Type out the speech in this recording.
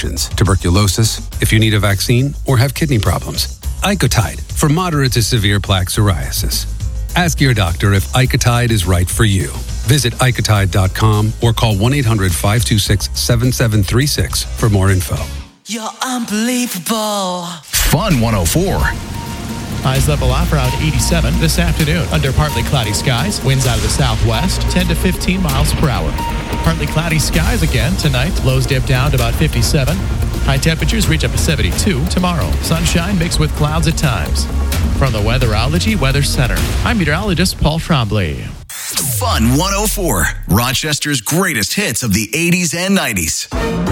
infections, tuberculosis, if you need a vaccine, or have kidney problems. Icotide for moderate to severe plaque psoriasis. Ask your doctor if Icotide is right for you. Visit Icotide.com or call 1-800-526-7736 for more info. You're unbelievable. Fun 104. Highs level off around 87 this afternoon. Under partly cloudy skies, winds out of the southwest, 10 to 15 miles per hour. Partly cloudy skies again tonight. Lows dip down to about 57. High temperatures reach up to 72 tomorrow. Sunshine mixed with clouds at times. From the Weatherology Weather Center, I'm meteorologist Paul Trombley. Fun 104. Rochester's greatest hits of the 80s and 90s.